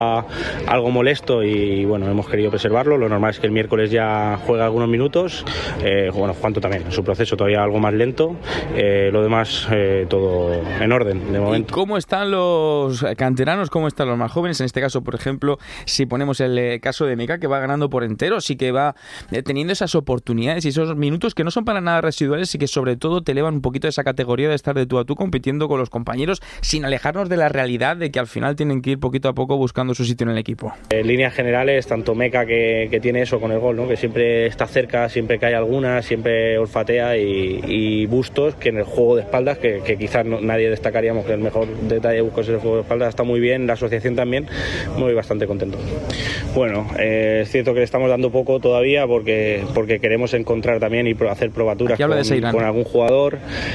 algo molesto y bueno, hemos querido preservarlo. Lo normal es que el miércoles ya juegue algunos minutos. Juanto también, en su proceso todavía algo más lento. Lo demás todo en orden de momento. ¿Y cómo están los canteranos? ¿Cómo están los más jóvenes? En este caso, por ejemplo, si ponemos el caso de Meka, que va ganando por entero, sí que va teniendo esas oportunidades y esos minutos que no son para nada residuales y que sobre todo te elevan un poquito esa categoría de estar de tú a tú compitiendo con los compañeros sin alejarnos de la realidad de que al final tienen que ir poquito a poco buscando su sitio en el equipo. En líneas generales, tanto Meka que tiene eso con el gol, ¿no? Que siempre está cerca, siempre cae alguna, siempre olfatea, y Bustos, que en el juego de espaldas, que quizás nadie destacaríamos que el mejor detalle de Bustos es el juego de espaldas, está muy bien, la asociación también, muy bastante contento. Bueno, es cierto que le estamos dando poco todavía porque queremos encontrar también y hacer probaturas con algún jugador.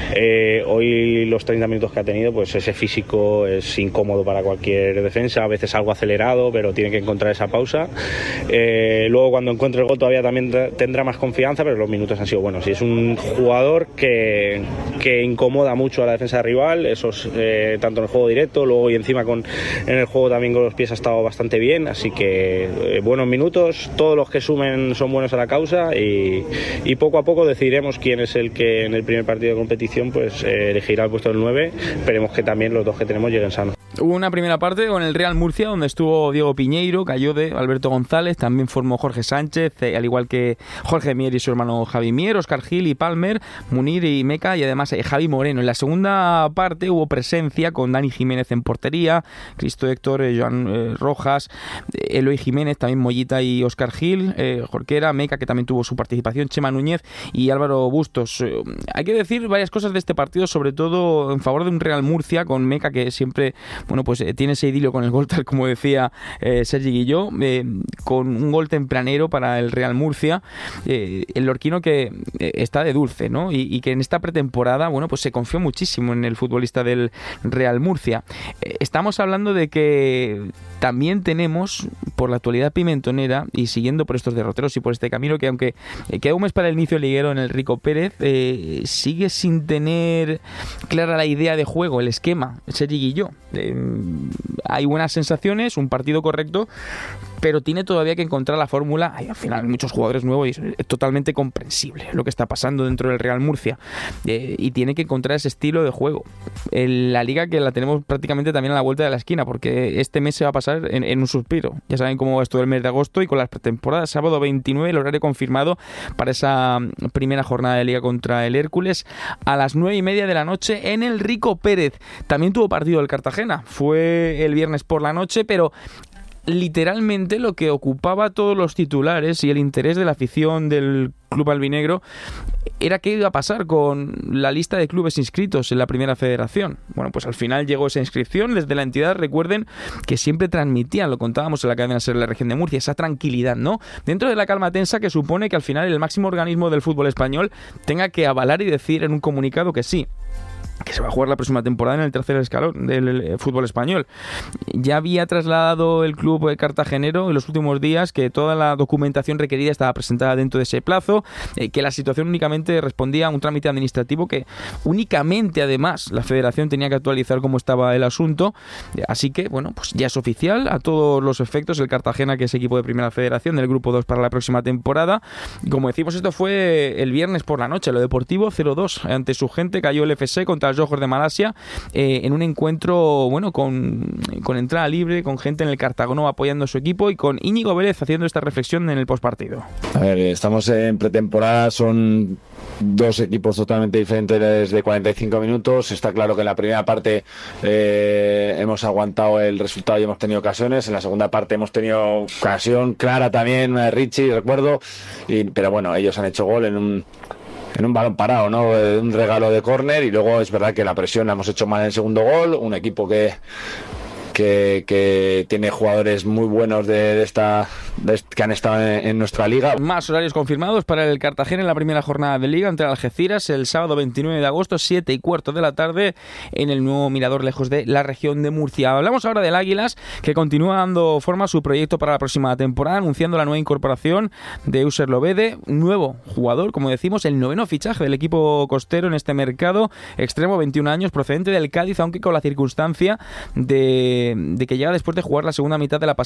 Hoy los 30 minutos que ha tenido, pues ese físico es incómodo para cualquier defensa, a veces algo acelerado, pero tiene que encontrar esa pausa. Luego cuando encuentre el gol todavía también tendrá más confianza, pero los minutos han sido buenos. Y es un jugador que incomoda mucho a la defensa rival, tanto en el juego directo, luego y encima en el juego también con los pies ha estado bastante bien, así que buenos minutos, todos los que sumen son buenos a la causa, y poco a poco decidiremos quién es el que en el primer partido de competición pues elegirá el puesto del 9. Esperemos que también los dos que tenemos lleguen sanos. Hubo una primera parte con el Real Murcia donde estuvo Diego Piñeiro, cayó de Alberto González, también formó Jorge Sánchez, al igual que Jorge Mier y su hermano Javi Mier, Óscar Gil y Palmer, Munir y Meka, y además Javi Moreno. En la segunda parte hubo presencia con Dani Jiménez en portería, Cristo Héctor, Joan Rojas, Eloy Jiménez, también Mollita y Óscar Gil, Jorquera, Meka, que también tuvo su participación, Chema Núñez y Álvaro Bustos. Hay que decir varias cosas de este partido, sobre todo en favor de un Real Murcia con Meka, que siempre pues tiene ese idilio con el gol, tal como decía Sergi Guilló, con un gol tempranero para el Real Murcia, el lorquino que está de dulce, ¿no? Y que en esta pretemporada, pues se confió muchísimo en el futbolista del Real Murcia. Estamos hablando de que también tenemos, por la actualidad pimentonera, y siguiendo por estos derroteros y por este camino, que aunque queda un mes para el inicio liguero en el Rico Pérez, sigue sin tener clara la idea de juego, el esquema, Sergi Guilló. Hay buenas sensaciones, un partido correcto, pero tiene todavía que encontrar la fórmula. Hay al final muchos jugadores nuevos y es totalmente comprensible lo que está pasando dentro del Real Murcia, y tiene que encontrar ese estilo de juego. La liga, que la tenemos prácticamente también a la vuelta de la esquina, porque este mes se va a pasar en un suspiro. Ya saben cómo va esto del mes de agosto, y con las pretemporadas, sábado 29, el horario confirmado para esa primera jornada de liga contra el Hércules a las 9:30 de la noche en el Rico Pérez. También tuvo partido el Cartagena, fue el viernes por la noche, pero literalmente lo que ocupaba todos los titulares y el interés de la afición del club albinegro era qué iba a pasar con la lista de clubes inscritos en la primera federación. Pues al final llegó esa inscripción desde la entidad. Recuerden que siempre transmitían, lo contábamos en la cadena SER de la región de Murcia, esa tranquilidad, ¿no? Dentro de la calma tensa que supone que al final el máximo organismo del fútbol español tenga que avalar y decir en un comunicado que sí, que se va a jugar la próxima temporada en el tercer escalón del fútbol español. Ya había trasladado el club cartagenero en los últimos días que toda la documentación requerida estaba presentada dentro de ese plazo, que la situación únicamente respondía a un trámite administrativo que únicamente, además, la federación tenía que actualizar cómo estaba el asunto. Así que, pues ya es oficial a todos los efectos el Cartagena, que es equipo de primera federación del grupo 2 para la próxima temporada. Como decimos, esto fue el viernes por la noche. Lo deportivo 0-2 ante su gente, cayó el FC contra los Ojos de Malasia, en un encuentro con entrada libre, con gente en el Cartagonó apoyando a su equipo y con Íñigo Vélez haciendo esta reflexión en el postpartido. A ver, estamos en pretemporada, son dos equipos totalmente diferentes de 45 minutos. Está claro que en la primera parte hemos aguantado el resultado y hemos tenido ocasiones. En la segunda parte hemos tenido ocasión clara también, una de Richie, recuerdo, pero ellos han hecho gol en un balón parado, ¿no? Un regalo de córner, y luego es verdad que la presión la hemos hecho mal en el segundo gol. Un equipo que tiene jugadores muy buenos que han estado en nuestra liga. Más horarios confirmados para el Cartagena en la primera jornada de liga ante el Algeciras el sábado 29 de agosto, 7:15 de la tarde, en el nuevo Mirador Lejos de la región de Murcia. Hablamos ahora del Águilas, que continúa dando forma a su proyecto para la próxima temporada, anunciando la nueva incorporación de Euser Lobede, nuevo jugador, como decimos, el noveno fichaje del equipo costero en este mercado, extremo, 21 años, procedente del Cádiz, aunque con la circunstancia de de que llega después de jugar la segunda mitad de la